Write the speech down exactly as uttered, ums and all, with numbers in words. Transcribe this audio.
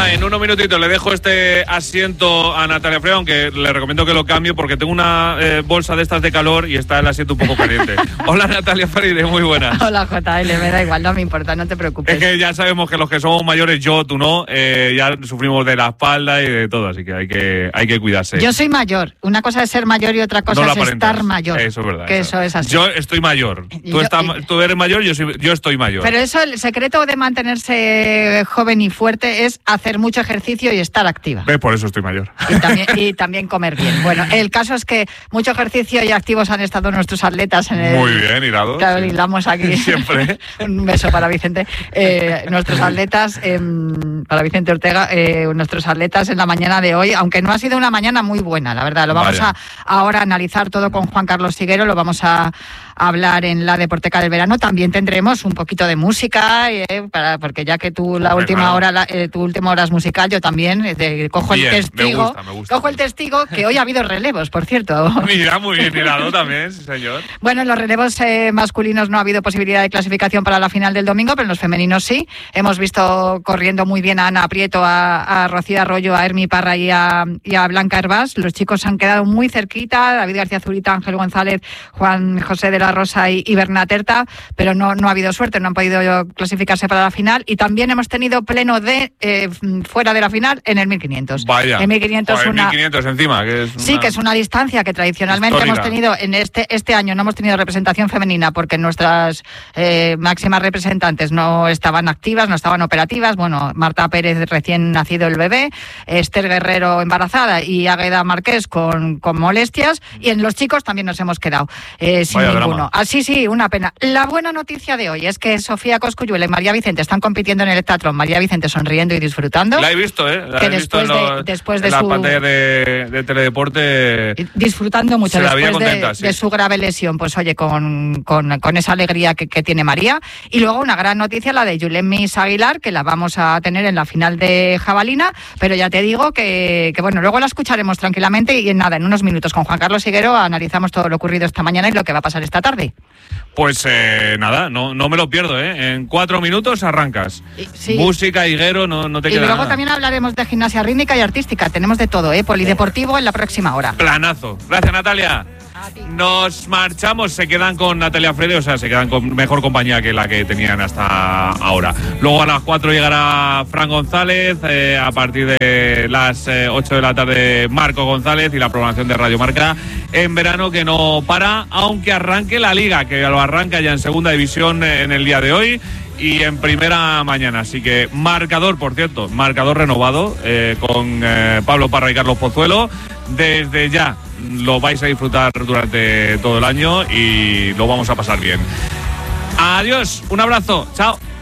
Nada, en unos minutitos le dejo este asiento a Natalia Freo, aunque le recomiendo que lo cambie porque tengo una eh, bolsa de estas de calor y está el asiento un poco caliente. Hola Natalia Freire, muy buenas. Hola J L, me da igual, no me importa, no te preocupes. Es que ya sabemos que los que somos mayores, yo, tú no, eh, ya sufrimos de la espalda y de todo, así que hay que, hay que cuidarse. Yo soy mayor, una cosa es ser mayor y otra cosa no es estar mayor. Eso es verdad. Que eso, eso es así. Yo estoy mayor, tú, yo, estás, y... tú eres mayor, yo, soy, yo estoy mayor. Pero eso, el secreto de mantenerse joven y fuerte es hacer mucho ejercicio y estar activa. ¿Ves? Por eso estoy mayor. Y también, y también comer bien. Bueno, el caso es que mucho ejercicio y activos han estado nuestros atletas en el... Muy bien, hilado. Claro, sí. hilamos aquí. Siempre. Un beso para Vicente. Eh, nuestros atletas, eh, para Vicente Ortega, eh, nuestros atletas en la mañana de hoy, aunque no ha sido una mañana muy buena, la verdad. Lo vamos Vaya. a ahora a analizar todo con Juan Carlos Siguero, lo vamos a hablar en la Deporteca del Verano. También tendremos un poquito de música, eh, para, porque ya que tú la Hombre, última claro. hora, la, eh, tu última hora es musical, yo también eh, te, cojo bien, el testigo, me gusta, me gusta. cojo el testigo que hoy ha habido relevos, por cierto. Mira, muy bien hilado también, sí, señor. Bueno, en los relevos eh, masculinos no ha habido posibilidad de clasificación para la final del domingo, pero en los femeninos sí. Hemos visto corriendo muy bien a Ana Prieto, a, a Rocío Arroyo, a Hermi Parra y a, y a Blanca Hervás. Los chicos han quedado muy cerquita, David García Zurita, Ángel González, Juan José de la Rosa y, y Bernat Erta, pero no, no ha habido suerte, no han podido clasificarse para la final. Y también hemos tenido pleno de eh, fuera de la final en el mil quinientos. Vaya, en mil quinientos, Joder, una... mil quinientos encima. Que es una... Sí, que es una distancia que tradicionalmente histórica. Hemos tenido en este, este año, no hemos tenido representación femenina porque nuestras eh, máximas representantes no estaban activas, no estaban operativas. Bueno, Marta Pérez recién nacido el bebé, Esther Guerrero embarazada y Águeda Marqués con, con molestias, y en los chicos también nos hemos quedado eh, sin Vaya ninguno. Drama. Así sí, una pena. La buena noticia de hoy es que Sofía Cosculluela y María Vicente están compitiendo en el heptatlón. María Vicente sonriendo y disfrutando. La he visto, ¿eh? La que he después visto en, de, los, después de en su... la pantalla de, de Teledeporte. Disfrutando mucho se la después contenta, de, sí. de su grave lesión, pues oye, con, con, con esa alegría que, que tiene María. Y luego una gran noticia, la de Julen Miss Aguilar, que la vamos a tener en la final de jabalina, pero ya te digo que, que bueno, luego la escucharemos tranquilamente y en nada, en unos minutos con Juan Carlos Siguero analizamos todo lo ocurrido esta mañana y lo que va a pasar esta tarde. Pues eh, nada, no, no me lo pierdo, ¿eh? En cuatro minutos arrancas. Sí. Música, higuero, no, no te y queda luego nada. También hablaremos de gimnasia rítmica y artística. Tenemos de todo, ¿eh? Polideportivo en la próxima hora. Planazo. Gracias, Natalia. Nos marchamos, se quedan con Natalia Freire, o sea, se quedan con mejor compañía que la que tenían hasta ahora. Luego a las cuatro llegará Fran González, eh, a partir de las eh, ocho de la tarde Marco González y la programación de Radio Marca en verano que no para, aunque arranque la Liga, que lo arranca ya en segunda división eh, en el día de hoy y en primera mañana. Así que marcador, por cierto, marcador renovado eh, con eh, Pablo Parra y Carlos Pozuelo. Desde ya lo vais a disfrutar durante todo el año y lo vamos a pasar bien. Adiós, un abrazo, chao.